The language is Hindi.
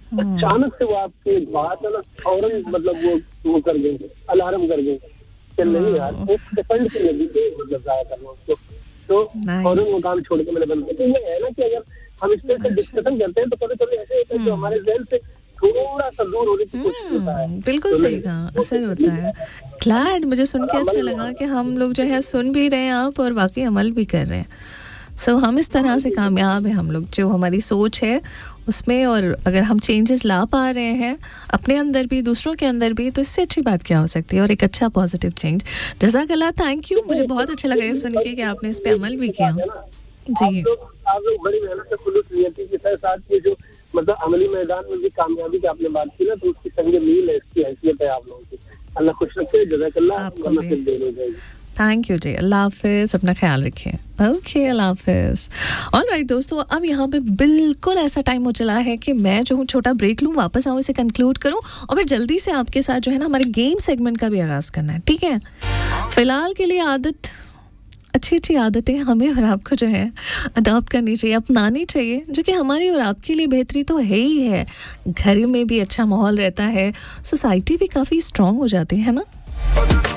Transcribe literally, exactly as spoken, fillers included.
अचानक से वो आपकी बात है ना फौरन मतलब वो वो कर गए, अलार्म कर गए कि नहीं यार एक सेकंड के लिए भी मतलब जाया करना उसको, तो फौरन वो काम छोड़ के मैंने बंद किया। ये है ना कि अगर हम इस पर डिस्कशन करते हैं तो कभी कभी ऐसे होता है जो हमारे जहन से थोड़ा सा दूर होने की कोशिश होता है। बिल्कुल सही कहा, असर होता है। ग्लैड, मुझे सुन के अच्छा लगा कि हम लोग जो है सुन भी रहे हैं आप और बाकी अमल भी कर रहे हैं। सो so, हम इस तरह से कामयाब हैं हम लोग, जो हमारी सोच है उसमें, और अगर हम चेंजेस ला पा रहे हैं अपने अंदर भी दूसरों के अंदर भी, तो इससे अच्छी बात क्या हो सकती है। और एक अच्छा पॉजिटिव चेंज। जज़ाकल्लाह, थैंक यू, मुझे बहुत अच्छा लगा ये सुन के कि आपने इस पे अमल भी किया। जी, आप लोग बड़ी मेहनत से खुलूस नियति के साथ ये जो मतलब अमली मैदान में भी कामयाबी की आपने बात की ना, तो उसकी संग मील है, इसकी हैसियत है आप लोगों की। अल्लाह खुश रखे, जज़ाकल्लाह, वरना फिर देर हो जाएगी। थैंक यू जी, अल्लाह हाफिज़, अपना ख्याल रखिए। ओके, अल्लाह हाफिज़। ऑलराइट दोस्तों, अब यहाँ पे बिल्कुल ऐसा टाइम हो चला है कि मैं जो हूँ छोटा ब्रेक लूँ, वापस आऊँ, इसे कंक्लूड करूँ और फिर जल्दी से आपके साथ जो है ना हमारे गेम सेगमेंट का भी आगाज़ करना है, ठीक है। फ़िलहाल के लिए आदत अच्छी अच्छी आदतें हमें और आपको जो है अडॉप्ट करनी चाहिए, अपनानी चाहिए, जो कि हमारी और आपके लिए बेहतरी तो है ही है। घर में भी अच्छा माहौल रहता है, सोसाइटी भी काफ़ी स्ट्रॉन्ग हो जाती है ना।